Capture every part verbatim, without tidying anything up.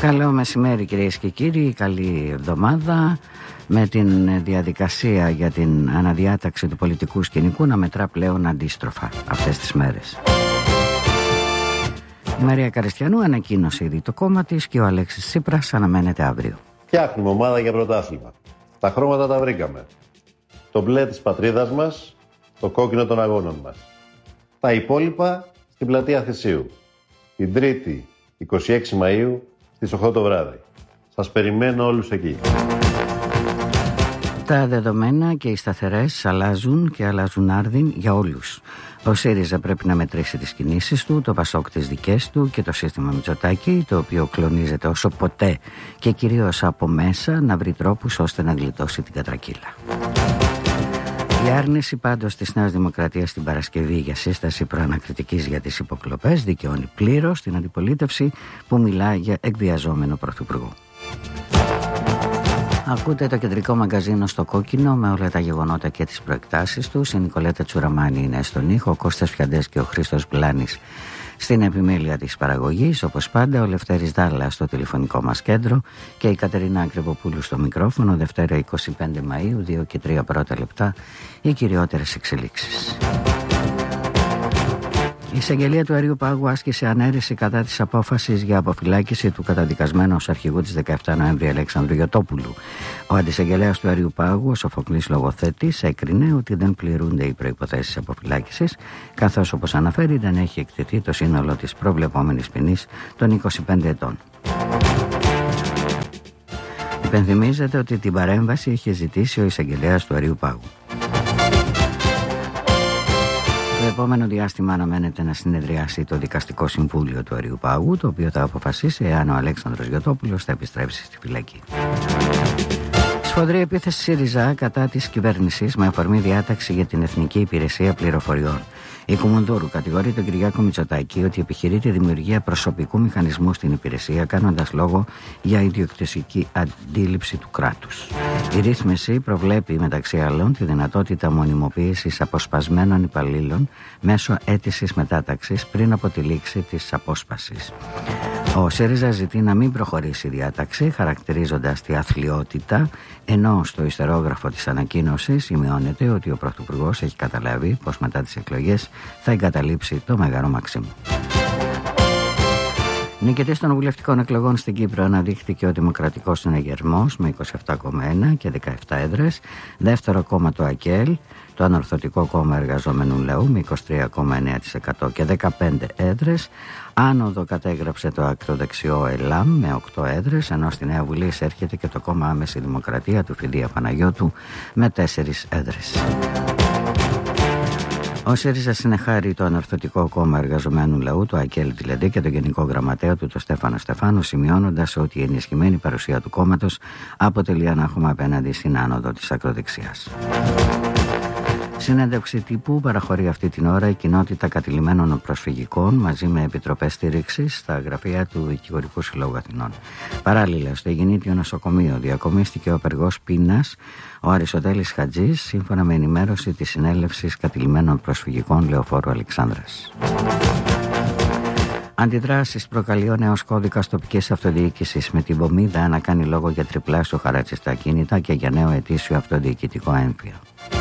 Καλό μεσημέρι κυρίες και κύριοι, καλή εβδομάδα. Με την διαδικασία για την αναδιάταξη του πολιτικού σκηνικού να μετρά πλέον αντίστροφα αυτές τις μέρες. Η Μαρία Καριστιανού ανακοίνωσε ήδη το κόμμα της και ο Αλέξης Τσίπρας αναμένεται αύριο. Φτιάχνουμε ομάδα για πρωτάθλημα. Τα χρώματα τα βρήκαμε. Το μπλε της πατρίδας μας, το κόκκινο των αγώνων μας. Τα υπόλοιπα στην πλατεία Θησίου. Την Τρίτη, είκοσι έξι Μαΐου, στις οκτώ το βράδυ. Σας περιμένω όλους εκεί. Τα δεδομένα και οι σταθερές αλλάζουν και αλλάζουν άρδιν για όλους. Ο ΣΥΡΙΖΑ πρέπει να μετρήσει τις κινήσεις του, το ΠΑΣΟΚ τις δικές του και το σύστημα Μητσοτάκη, το οποίο κλονίζεται όσο ποτέ και κυρίως από μέσα να βρει τρόπους ώστε να γλιτώσει την κατρακύλα. Η άρνηση πάντως της Νέας Δημοκρατίας την Παρασκευή για σύσταση προανακριτικής για τις υποκλοπές δικαιώνει πλήρως την αντιπολίτευση που μιλά για εκβιαζόμενο πρωθυπουργό. Ακούτε το κεντρικό μαγκαζίνο στο κόκκινο με όλα τα γεγονότα και τις προεκτάσεις τους. Η Νικολέτα Τσουραμάνη είναι στον ήχο, ο Κώστας Φιαντές και ο Χρήστος Μπλάνης στην επιμέλεια της παραγωγής. Όπως πάντα ο Λευτέρης Δάλλα στο τηλεφωνικό μας κέντρο και η Κατερίνα Ακριβοπούλου στο μικρόφωνο. Δευτέρα είκοσι πέντε Μαΐου, δύο και τρία πρώτα λεπτά, οι κυριότερες εξελίξεις. Η εισαγγελία του Αριού Πάγου άσκησε ανέρεση κατά της απόφασης για αποφυλάκηση του καταδικασμένου ως αρχηγού της δεκαεφτά Νοέμβρη Αλέξανδρου Γιωτόπουλου. Ο αντισαγγελέας του Αριού Πάγου, ο Σοφοκλής Λογοθέτης, έκρινε ότι δεν πληρούνται οι προϋποθέσεις αποφυλάκησης, καθώς όπως αναφέρει δεν έχει εκτεθεί το σύνολο της προβλεπόμενης ποινής των είκοσι πέντε ετών. Υπενθυμίζεται ότι την παρέμβαση είχε ζητήσει ο εισαγγελέας του Αριού Πάγου. Το επόμενο διάστημα αναμένεται να συνεδριάσει το Δικαστικό Συμβούλιο του Αριού Πάγου, το οποίο θα αποφασίσει εάν ο Αλέξανδρος Γιωτόπουλος θα επιστρέψει στη φυλακή. Σφοδρή επίθεση ΣΥΡΙΖΑ κατά της κυβέρνησης με αφορμή διάταξη για την Εθνική Υπηρεσία Πληροφοριών. Η Κουμουνδούρου κατηγορεί τον Κυριάκο Μητσοτάκη ότι επιχειρεί τη δημιουργία προσωπικού μηχανισμού στην υπηρεσία, κάνοντας λόγο για ιδιοκτησική αντίληψη του κράτους. Η ρύθμιση προβλέπει μεταξύ άλλων τη δυνατότητα μονιμοποίησης αποσπασμένων υπαλλήλων μέσω αίτησης μετάταξης πριν από τη λήξη της απόσπασης. Ο ΣΥΡΙΖΑ ζητεί να μην προχωρήσει η διάταξη, χαρακτηρίζοντας τη αθλιότητα, ενώ στο ιστερόγραφο της ανακοίνωσης σημειώνεται ότι ο Πρωθυπουργός έχει καταλάβει πως μετά τις εκλογές θα εγκαταλείψει το Μέγαρο Μαξίμου. Νικητής των βουλευτικών εκλογών στην Κύπρο αναδείχθηκε ο Δημοκρατικός Συναγερμός με είκοσι επτά κόμμα ένα και δεκαεπτά έδρες, δεύτερο κόμμα το ΑΚΕΛ, το Ανορθωτικό Κόμμα Εργαζόμενου Λαού με είκοσι τρία κόμμα εννέα τοις εκατό και δεκαπέντε έδρες, άνοδο κατέγραψε το ακροδεξιό ΕΛΑΜ με οκτώ έδρες, ενώ στη Νέα Βουλή εισέρχεται και το κόμμα Άμεση Δημοκρατία του Φιδία Παναγιώτου με τέσσερις έδρες. Ο ΣΥΡΙΖΑ συνεχάρει το Ανορθωτικό Κόμμα Εργαζομένου Λαού, το ΑΚΕΛ δηλαδή, και τον Γενικό Γραμματέα του, τον Στέφανο Στεφάνου, σημειώνοντας ότι η ενισχυμένη παρουσία του κόμματος αποτελεί ανάχωμα απέναντι στην άνοδο της ακροδεξιάς. Συνέντευξη τύπου παραχωρεί αυτή την ώρα η κοινότητα κατηλημένων προσφυγικών μαζί με επιτροπές στήριξης στα γραφεία του Δικηγορικού Συλλόγου Αθηνών. Παράλληλα, στο Αιγινήτιο Νοσοκομείο διακομίστηκε ο απεργός πείνας ο Αριστοτέλης Χατζής, σύμφωνα με ενημέρωση της συνέλευσης κατηλημένων προσφυγικών Λεωφόρου Αλεξάνδρας. Αντιδράσεις προκαλεί ο νέος κώδικας τοπικής αυτοδιοίκησης με την Βομίδα να κάνει λόγο για τριπλάσιο χαράτσι στα ακίνητα και για νέο ετήσιο αυτοδιοικητικό έμφυα.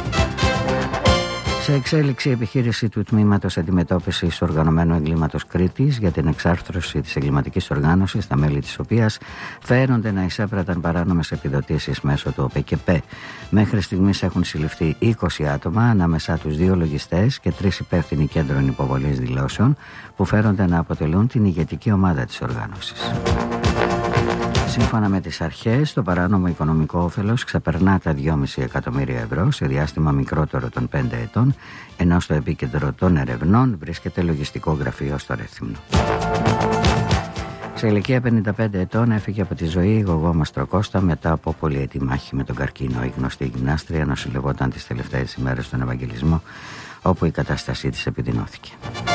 Σε εξέλιξη επιχείρηση του Τμήματος Αντιμετώπισης Οργανωμένου Εγκλήματος Κρήτης για την εξάρθρωση της εγκληματικής οργάνωσης, τα μέλη της οποίας φαίνονται να εισέπραταν παράνομες επιδοτήσεις μέσω του ΟΠΕΚΕΠΕ. Μέχρι στιγμής έχουν συλληφθεί είκοσι άτομα, ανάμεσά τους δύο λογιστές και τρεις υπεύθυνοι κέντρων υποβολής δηλώσεων, που φαίνονται να αποτελούν την ηγετική ομάδα της οργάνωσης. Σύμφωνα με τις αρχές, το παράνομο οικονομικό όφελος ξεπερνά τα δυόμισι εκατομμύρια ευρώ σε διάστημα μικρότερο των πέντε ετών, ενώ στο επίκεντρο των ερευνών βρίσκεται λογιστικό γραφείο στο Ρέθυμνο. Σε ηλικία πενήντα πέντε ετών έφυγε από τη ζωή η Γογό Μαστροκώστα μετά από πολυετή μάχη με τον καρκίνο. Η γνωστή γυμνάστρια νοσηλευόταν τις τελευταίες ημέρες στον Ευαγγελισμό, όπου η κατάστασή της επιδεινώθηκε.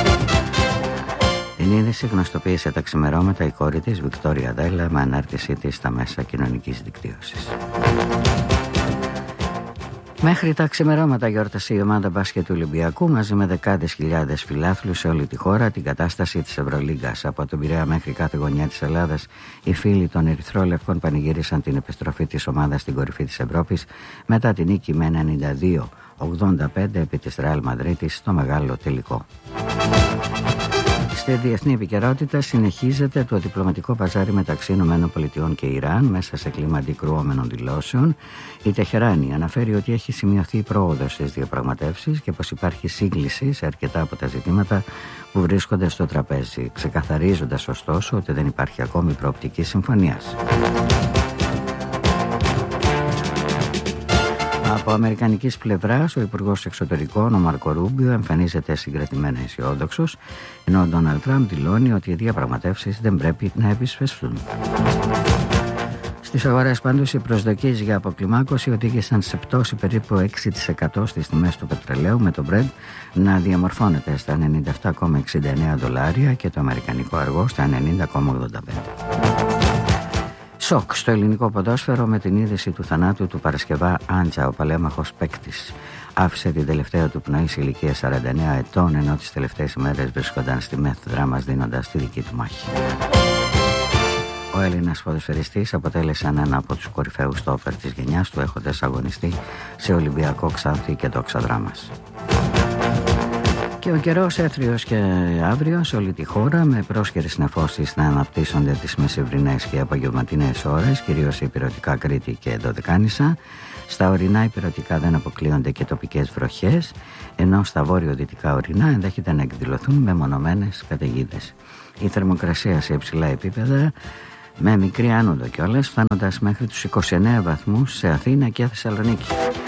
Την είδηση γνωστοποίησε τα ξημερώματα η κόρη της, Βικτόρια Δέλα, με ανάρτησή της στα μέσα κοινωνικής δικτύωσης. Μέχρι τα ξημερώματα γιόρτασε η ομάδα μπάσκετ του Ολυμπιακού μαζί με δεκάδες χιλιάδες φιλάθλους σε όλη τη χώρα την κατάσταση της Ευρωλίγκας. Από τον Πειραιά μέχρι κάθε γωνιά της Ελλάδας, οι φίλοι των Ερυθρόλευκων πανηγύρισαν την επιστροφή της ομάδας στην κορυφή της Ευρώπης μετά την νίκη με ενενήντα δύο ογδόντα πέντε επί της Ρεάλ Μαδρίτης στο μεγάλο τελικό. Στη διεθνή επικαιρότητα συνεχίζεται το διπλωματικό παζάρι μεταξύ ΗΠΑ και Ιράν μέσα σε κλίμα αντικρουόμενων δηλώσεων. Η Τεχεράνη αναφέρει ότι έχει σημειωθεί πρόοδος στις διαπραγματεύσεις και πως υπάρχει σύγκληση σε αρκετά από τα ζητήματα που βρίσκονται στο τραπέζι, ξεκαθαρίζοντας ωστόσο ότι δεν υπάρχει ακόμη προοπτική συμφωνίας. Από αμερικανικής πλευράς, ο Υπουργός Εξωτερικών, ο Μάρκο Ρούμπιο, εμφανίζεται συγκρατημένα αισιόδοξος, ενώ ο Ντόναλντ Τραμπ δηλώνει ότι οι διαπραγματεύσεις δεν πρέπει να επισπευστούν. Στις αγορές πάντως, οι προσδοκίες για αποκλιμάκωση οδήγησαν σε πτώση περίπου έξι τοις εκατό στις τιμές του πετρελαίου, με το Brent να διαμορφώνεται στα ενενήντα επτά κόμμα εξήντα εννέα δολάρια και το αμερικανικό αργό στα ενενήντα κόμμα ογδόντα πέντε. Σοκ στο ελληνικό ποδόσφαιρο με την είδηση του θανάτου του Παρασκευά Άντζα, ο παλέμαχος παίκτης. Άφησε την τελευταία του πνοή σε ηλικία σαράντα εννέα ετών, ενώ τις τελευταίες ημέρες βρίσκονταν στη μεθ δράμας δίνοντας τη δική του μάχη. Ο Έλληνας ποδοσφαιριστής αποτέλεσε έναν από τους κορυφαίους στόπερ της γενιάς του, έχοντας αγωνιστεί σε Ολυμπιακό, Ξάνθη και Δόξα Δράμας. Και ο καιρός έθριος και αύριο σε όλη τη χώρα, με πρόσχερες νεφώσεις να αναπτύσσονται τις μεσημβρινές και απογευματινές ώρες, κυρίως σε ηπειρωτικά Κρήτη και Δωδεκάνησα. Στα ορεινά ηπειρωτικά δεν αποκλείονται και τοπικές βροχές, ενώ στα βόρειο-δυτικά ορεινά ενδέχεται να εκδηλωθούν μεμονωμένες καταιγίδες. Η θερμοκρασία σε υψηλά επίπεδα, με μικρή άνοδο κιόλας, φτάνοντας μέχρι τους είκοσι εννέα βαθμούς σε Αθήνα και Θεσσαλονίκη.